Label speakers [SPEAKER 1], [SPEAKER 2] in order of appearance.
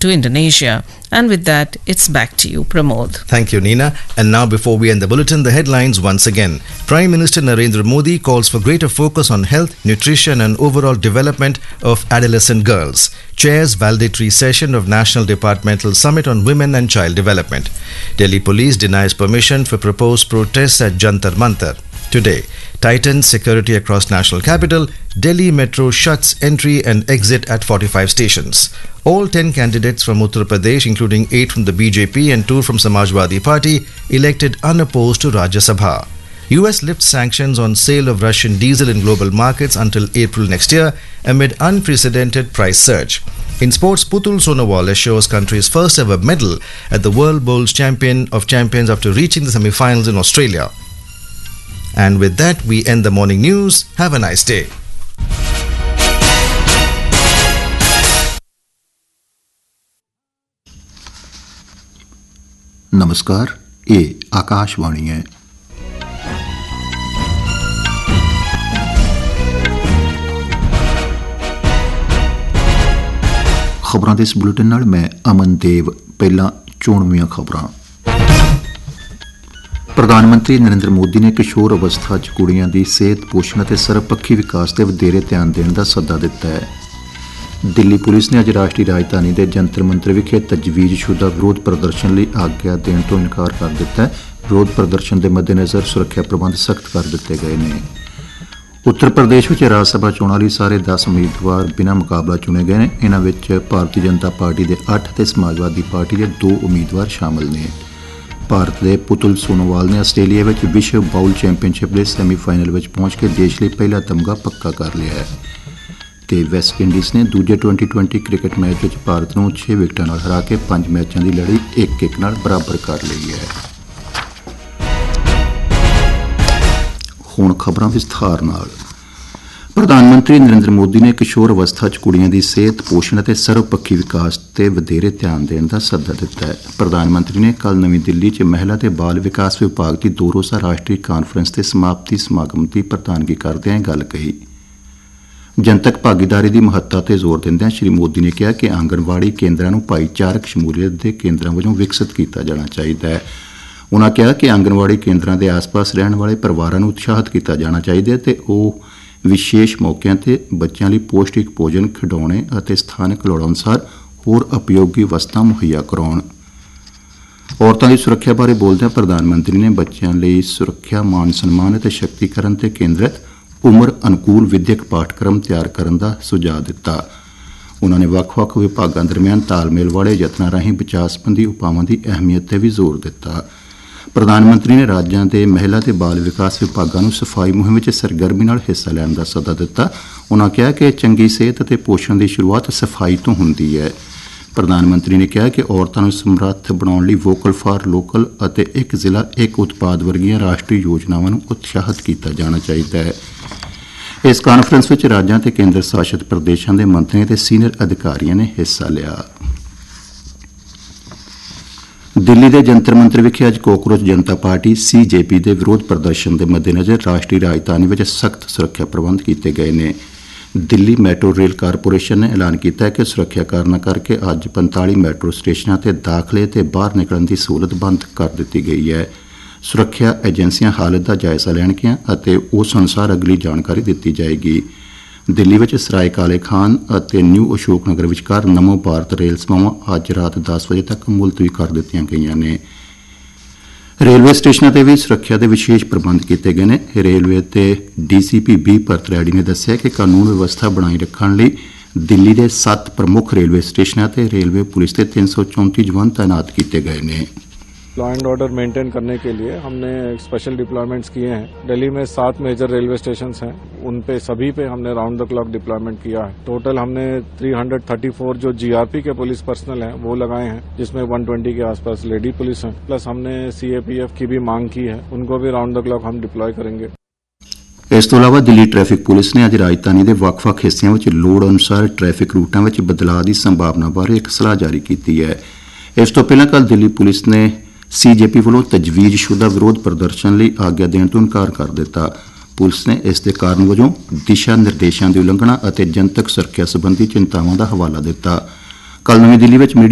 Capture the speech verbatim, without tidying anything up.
[SPEAKER 1] to Indonesia. And with that, it's back to you, Pramod.
[SPEAKER 2] Thank you, Nina. And now, before we end the bulletin, the headlines once again. Prime Minister Narendra Modi calls for greater focus on health, nutrition and overall development of adolescent girls. Chairs valedictory session of National Departmental Summit on Women and Child Development. Delhi Police denies permission for proposed protests at Jantar Mantar. Today, tightens security across national capital. Delhi Metro shuts entry and exit at forty-five stations. All ten candidates from Uttar Pradesh, including eight from the B J P and two from Samajwadi Party, elected unopposed to Rajya Sabha. U S lifts sanctions on sale of Russian diesel in global markets until April next year amid unprecedented price surge. In sports, Putul Sonawala assures country's first ever medal at the World Bowls Champion of Champions after reaching the semi-finals in Australia. And with that, we end the morning news. Have a nice day.
[SPEAKER 3] नमस्कार, ये आकाशवाणी है। खबरां दे इस bulletin नाल मैं अमन देव। पहला चोणवीआं खबरां। प्रधानमंत्री नरेंद्र मोदी ने किशोर अवस्था च कुड़ियां दी सेहत पोषण ਅਤੇ ਸਰਬਪੱਖੀ ਵਿਕਾਸ ਤੇ ਵਧੇਰੇ ਧਿਆਨ ਦੇਣ ਦਾ ਸੱਦਾ ਦਿੱਤਾ ਹੈ। ਦਿੱਲੀ ਪੁਲਿਸ ਨੇ ਅੱਜ ਰਾਸ਼ਟਰੀ ਰਾਜਧਾਨੀ ਦੇ ਜੰਤਰ ਮੰਤਰ ਵਿਖੇ ਤਜਵੀਜ਼ਸ਼ੁਦਾ ਵਿਰੋਧ ਪ੍ਰਦਰਸ਼ਨ ਲਈ ਆਗਿਆ ਦੇਣ ਤੋਂ ਇਨਕਾਰ ਕਰ ਦਿੱਤਾ ਹੈ। ਵਿਰੋਧ ਪ੍ਰਦਰਸ਼ਨ ਦੇ ਮੱਦੇਨਜ਼ਰ ਸੁਰੱਖਿਆ ਪ੍ਰਬੰਧ ਸਖਤ ਕਰ ਦਿੱਤੇ ਗਏ ਨੇ। ਉੱਤਰ ਪ੍ਰਦੇਸ਼ ਵਿੱਚ ਰਾਜ ਸਭਾ ਚੋਣਾਂ ਲਈ ਸਾਰੇ ਦਸ ਉਮੀਦਵਾਰ ਬਿਨਾਂ ਮੁਕਾਬਲਾ ਚੁਣੇ ਗਏ ਨੇ। ਇਹਨਾਂ ਵਿੱਚ ਭਾਰਤੀ ਜਨਤਾ ਪਾਰਟੀ ਦੇ ਅੱਠ ਅਤੇ ਸਮਾਜਵਾਦੀ ਪਾਰਟੀ ਦੇ ਦੋ ਉਮੀਦਵਾਰ ਸ਼ਾਮਲ ਨੇ। ਭਾਰਤ ਦੇ ਪੁਤੁਲ ਸੋਨੋਵਾਲ ਨੇ ਆਸਟ੍ਰੇਲੀਆ ਵਿੱਚ ਵਿਸ਼ਵ ਬਾਊਲ ਚੈਂਪੀਅਨਸ਼ਿਪ ਦੇ ਸੈਮੀਫਾਈਨਲ ਵਿੱਚ ਪਹੁੰਚ ਕੇ ਦੇਸ਼ ਲਈ ਪਹਿਲਾ ਤਮਗਾ ਪੱਕਾ ਕਰ ਲਿਆ ਹੈ ਤੇ ਵੈਸਟ ਇੰਡੀਜ਼ ਨੇ ਦੂਜੇ ਟਵੈਂਟੀ ਟਵੈਂਟੀ ਕ੍ਰਿਕਟ ਮੈਚ ਵਿੱਚ ਭਾਰਤ ਨੂੰ ਛੇ ਵਿਕਟਾਂ ਨਾਲ ਹਰਾ ਕੇ ਪੰਜ ਮੈਚਾਂ ਦੀ ਲੜੀ ਇੱਕ ਇੱਕ ਨਾਲ ਬਰਾਬਰ ਕਰ ਲਈ ਹੈ। ਹੁਣ ਖਬਰਾਂ ਵਿਸਥਾਰ ਨਾਲ। ਪ੍ਰਧਾਨ ਮੰਤਰੀ ਨਰਿੰਦਰ ਮੋਦੀ ਨੇ ਕਿਸ਼ੋਰ ਅਵਸਥਾ 'ਚ ਕੁੜੀਆਂ ਦੀ ਸਿਹਤ ਪੋਸ਼ਣ ਅਤੇ ਸਰਵਪੱਖੀ ਵਿਕਾਸ ਤੇ ਵਧੇਰੇ ਧਿਆਨ ਦੇਣ ਦਾ ਸੱਦਾ ਦਿੱਤਾ ਹੈ। ਪ੍ਰਧਾਨ ਮੰਤਰੀ ਨੇ ਕੱਲ੍ਹ ਨਵੀਂ ਦਿੱਲੀ 'ਚ ਮਹਿਲਾ ਤੇ ਬਾਲ ਵਿਕਾਸ ਵਿਭਾਗ ਦੀ ਦੋ ਰੋਜ਼ਾ ਰਾਸ਼ਟਰੀ ਕਾਨਫਰੰਸ ਦੇ ਸਮਾਪਤੀ ਸਮਾਗਮ ਦੀ ਪ੍ਰਧਾਨਗੀ ਕਰਦਿਆਂ ਇਹ ਗੱਲ ਕਹੀ। ਜਨਤਕ ਭਾਗੀਦਾਰੀ ਦੀ ਮਹੱਤਤਾ ਤੇ ਜ਼ੋਰ ਦਿੰਦਿਆਂ ਸ਼੍ਰੀ ਮੋਦੀ ਨੇ ਕਿਹਾ ਕਿ ਆਂਗਣਵਾੜੀ ਕੇਂਦਰਾਂ ਨੂੰ ਭਾਈਚਾਰਕ ਸ਼ਮੂਲੀਅਤ ਦੇ ਕੇਂਦਰਾਂ ਵਜੋਂ ਵਿਕਸਿਤ ਕੀਤਾ ਜਾਣਾ ਚਾਹੀਦਾ ਹੈ। ਉਨ੍ਹਾਂ ਕਿਹਾ ਕਿ ਆਂਗਣਵਾੜੀ ਕੇਂਦਰਾਂ ਦੇ ਆਸ-ਪਾਸ ਰਹਿਣ ਵਾਲੇ ਪਰਿਵਾਰਾਂ ਨੂੰ ਉਤਸ਼ਾਹਿਤ ਕੀਤਾ ਜਾਣਾ ਚਾਹੀਦਾ ਹੈ ਤੇ ਉਹ ਵਿਸ਼ੇਸ਼ ਮੌਕਿਆਂ ਤੇ ਬੱਚਿਆਂ ਲਈ ਪੌਸ਼ਟਿਕ ਭੋਜਨ, ਖਿਡੌਣੇ ਅਤੇ ਸਥਾਨਕ ਲੋੜਾਂ ਅਨੁਸਾਰ ਹੋਰ ਉਪਯੋਗੀ ਵਸਤਾਂ ਮੁਹੱਈਆ ਕਰਾਉਣ। ਔਰਤਾਂ ਦੀ ਸੁਰੱਖਿਆ ਬਾਰੇ ਬੋਲਦਿਆਂ ਪ੍ਰਧਾਨ ਮੰਤਰੀ ਨੇ ਬੱਚਿਆਂ ਲਈ ਸੁਰੱਖਿਆ, ਮਾਨ ਸਨਮਾਨ ਅਤੇ ਸ਼ਕਤੀਕਰਨ ਤੇ ਕੇਂਦਰਿਤ ਉਮਰ ਅਨੁਕੂਲ ਵਿਦਿਅਕ ਪਾਠਕ੍ਰਮ ਤਿਆਰ ਕਰਨ ਦਾ ਸੁਝਾਅ ਦਿੱਤਾ। ਉਨ੍ਹਾਂ ਨੇ ਵੱਖ-ਵੱਖ ਵਿਭਾਗਾਂ ਦਰਮਿਆਨ ਤਾਲਮੇਲ ਵਾਲੇ ਯਤਨਾਂ ਰਾਹੀਂ ਬਚਾਅ ਸੰਬੰਧੀ ਉਪਾਵਾਂ ਦੀ ਅਹਿਮੀਅਤ ਤੇ ਵੀ ਜ਼ੋਰ ਦਿੱਤਾ। ਪ੍ਰਧਾਨ ਮੰਤਰੀ ਨੇ ਰਾਜਾਂ ਦੇ ਮਹਿਲਾ ਤੇ ਬਾਲ ਵਿਕਾਸ ਵਿਭਾਗਾਂ ਨੂੰ ਸਫਾਈ ਮੁਹਿੰਮ ਵਿੱਚ ਸਰਗਰਮੀ ਨਾਲ ਹਿੱਸਾ ਲੈਣ ਦਾ ਸੱਦਾ ਦਿੱਤਾ। ਉਨ੍ਹਾਂ ਕਿਹਾ ਕਿ ਚੰਗੀ ਸਿਹਤ ਅਤੇ ਪੋਸ਼ਣ ਦੀ ਸ਼ੁਰੂਆਤ ਸਫਾਈ ਤੋਂ ਹੁੰਦੀ ਹੈ। ਪ੍ਰਧਾਨ ਮੰਤਰੀ ਨੇ ਕਿਹਾ ਕਿ ਔਰਤਾਂ ਨੂੰ ਸਮਰੱਥ ਬਣਾਉਣ ਲਈ ਵੋਕਲ ਫਾਰ ਲੋਕਲ ਅਤੇ ਇੱਕ ਜ਼ਿਲ੍ਹਾ ਇੱਕ ਉਤਪਾਦ ਵਰਗੀਆਂ ਰਾਸ਼ਟਰੀ ਯੋਜਨਾਵਾਂ ਨੂੰ ਉਤਸ਼ਾਹਿਤ ਕੀਤਾ ਜਾਣਾ ਚਾਹੀਦਾ ਹੈ। ਇਸ ਕਾਨਫਰੰਸ ਵਿੱਚ ਰਾਜਾਂ ਤੇ ਕੇਂਦਰ ਸ਼ਾਸਿਤ ਪ੍ਰਦੇਸ਼ਾਂ ਦੇ ਮੰਤਰੀਆਂ ਤੇ ਸੀਨੀਅਰ ਅਧਿਕਾਰੀਆਂ ਨੇ ਹਿੱਸਾ ਲਿਆ। ਦਿੱਲੀ ਦੇ ਜੰਤਰ ਮੰਤਰ ਵਿਖੇ ਅੱਜ ਕੋਕਰੋਚ ਜਨਤਾ ਪਾਰਟੀ ਸੀ ਜੇ ਪੀ ਦੇ ਵਿਰੋਧ ਪ੍ਰਦਰਸ਼ਨ ਦੇ ਮੱਦੇਨਜ਼ਰ ਰਾਸ਼ਟਰੀ ਰਾਜਧਾਨੀ ਵਿੱਚ ਸਖਤ ਸੁਰੱਖਿਆ ਪ੍ਰਬੰਧ ਕੀਤੇ ਗਏ ਨੇ। ਦਿੱਲੀ ਮੈਟਰੋ ਰੇਲ ਕਾਰਪੋਰੇਸ਼ਨ ਨੇ ਐਲਾਨ ਕੀਤਾ ਹੈ ਕਿ ਸੁਰੱਖਿਆ ਕਾਰਨਾਂ ਕਰਕੇ ਅੱਜ ਪੰਤਾਲੀ ਮੈਟਰੋ ਸਟੇਸ਼ਨਾਂ ਤੇ ਦਾਖਲੇ ਤੇ ਬਾਹਰ ਨਿਕਲਣ ਦੀ ਸਹੂਲਤ ਬੰਦ ਕਰ ਦਿੱਤੀ ਗਈ ਹੈ। ਸੁਰੱਖਿਆ ਏਜੰਸੀਆਂ ਹਾਲਤ ਦਾ ਜਾਇਜ਼ਾ ਲੈਣਗੀਆਂ ਅਤੇ ਉਸ ਅਨੁਸਾਰ ਅਗਲੀ ਜਾਣਕਾਰੀ ਦਿੱਤੀ ਜਾਏਗੀ। ਦਿੱਲੀ ਵਿੱਚ ਸਰਾਏ ਕਾਲੇ ਖਾਨ ਅਤੇ ਨਿਊ ਅਸ਼ੋਕ ਨਗਰ ਵਿਚਕਾਰ ਨਮੋ ਭਾਰਤ ਰੇਲ ਸੇਵਾਵਾਂ ਅੱਜ ਰਾਤ ਦਸ ਵਜੇ ਤੱਕ ਮੁਲਤਵੀ ਕਰ ਦਿੱਤੀਆਂ ਗਈਆਂ ਨੇ। ਰੇਲਵੇ ਸਟੇਸ਼ਨਾਂ ਤੇ ਵੀ ਸੁਰੱਖਿਆ ਦੇ ਵਿਸ਼ੇਸ਼ ਪ੍ਰਬੰਧ ਕੀਤੇ ਗਏ ਨੇ। ਰੇਲਵੇ ਤੇ D C P B Bharat ready ਨੇ ਦੱਸਿਆ ਕਿ ਕਾਨੂੰਨ ਵਿਵਸਥਾ ਬਣਾਈ ਰੱਖਣ ਲਈ ਦਿੱਲੀ ਦੇ ਸੱਤ ਪ੍ਰਮੁੱਖ ਰੇਲਵੇ ਸਟੇਸ਼ਨਾਂ ਤੇ ਰੇਲਵੇ ਪੁਲਿਸ ਦੇ ਤਿੰਨ ਸੌ ਚੌਂਤੀ ਜਵਾਨ तैनात ਕੀਤੇ गए ਨੇ।
[SPEAKER 4] लॉ एंड ऑर्डर मेंटेन करने के लिए हमने स्पेशल डिप्लॉयमेंट्स किए हैं। दिल्ली में सात मेजर रेलवे स्टेशन हैं, उन पे सभी पे हमने राउंड द क्लॉक डिप्लॉयमेंट किया है। टोटल हमने तीन सौ चौंतीस जो जीआरपी के पुलिस पर्सनल हैं वो लगाए हैं, जिसमें एक सौ बीस के आसपास लेडी पुलिस हैं। प्लस हमने सीएपीएफ की भी मांग की है, उनको भी राउंड द क्लॉक हम डिप्लॉय करेंगे।
[SPEAKER 3] ਇਸ ਤੋਂ ਇਲਾਵਾ ਦਿੱਲੀ ਟ੍ਰੈਫਿਕ ਪੁਲਿਸ ਨੇ ਅੱਜ ਰਾਜਧਾਨੀ ਦੇ ਵੱਖ-ਵੱਖ ਹਿੱਸਿਆਂ ਵਿੱਚ ਲੋੜ ਅਨੁਸਾਰ ਟ੍ਰੈਫਿਕ ਰੂਟਾਂ ਵਿੱਚ ਬਦਲਾਅ ਦੀ ਸੰਭਾਵਨਾ ਬਾਰੇ ਇੱਕ ਸਲਾਹ ਜਾਰੀ ਕੀਤੀ ਹੈ। ਇਸ ਤੋਂ ਪਹਿਲਾਂ ਕੱਲ੍ਹ ਦਿੱਲੀ ਪੁਲਿਸ ਨੇ ਸੀ ਜੇ ਪੀ ਵੱਲੋਂ ਤਜਵੀਜ਼ਸ਼ੁਦਾ ਵਿਰੋਧ ਪ੍ਰਦਰਸ਼ਨ ਲਈ ਆਗਿਆ ਦੇਣ ਤੋਂ ਇਨਕਾਰ ਕਰ ਦਿੱਤਾ। ਪੁਲਿਸ ਨੇ ਇਸ ਦੇ ਕਾਰਨ ਵਜੋਂ ਦਿਸ਼ਾ ਨਿਰਦੇਸ਼ਾਂ ਦੀ ਉਲੰਘਣਾ ਅਤੇ ਜਨਤਕ ਸੁਰੱਖਿਆ ਸੰਬੰਧੀ ਚਿੰਤਾਵਾਂ ਦਾ ਹਵਾਲਾ ਦਿੱਤਾ। ਕੱਲ੍ਹ ਨਵੀਂ ਦਿੱਲੀ ਵਿੱਚ